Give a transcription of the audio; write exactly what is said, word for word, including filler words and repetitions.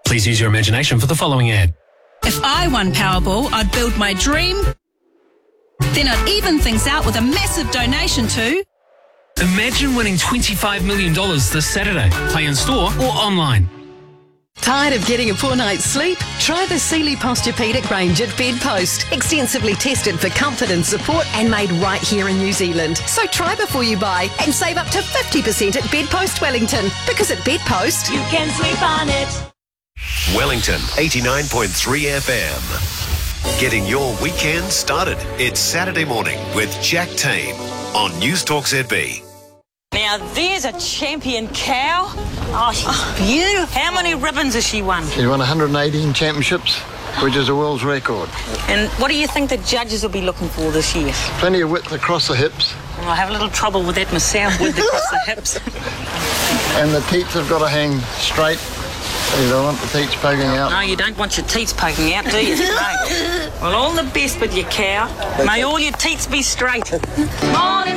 Please use your imagination for the following ad. If I won Powerball, I'd build my dream. Then I'd even things out with a massive donation to... Imagine winning twenty-five million dollars this Saturday. Play in store or online. Tired of getting a poor night's sleep? Try the Sealy Posturepedic range at Bedpost. Extensively tested for comfort and support and made right here in New Zealand. So try before you buy and save up to fifty percent at Bedpost Wellington. Because at Bedpost, you can sleep on it. Wellington eighty-nine point three F M. Getting your weekend started. It's Saturday morning with Jack Tame on Newstalk Z B. Now, there's a champion cow. Oh, she's beautiful. How many ribbons has she won? She's won one hundred eighteen championships, which is a world's record. And what do you think the judges will be looking for this year? Plenty of width across the hips. Well, I have a little trouble with that myself, width across the hips. And the teats have got to hang straight. You don't want the teats poking out. No, you don't want your teats poking out, do you? No. Well, all the best with your cow. May all your teats be straight. Morning.